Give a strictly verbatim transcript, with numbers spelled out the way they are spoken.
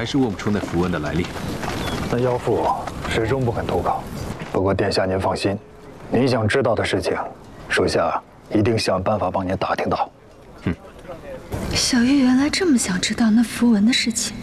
是问不出那符文的来历。 那妖妇始终不肯投稿。不过殿下您放心，您想知道的事情，属下一定想办法帮您打听到。 小玉原来这么想知道那符文的事情。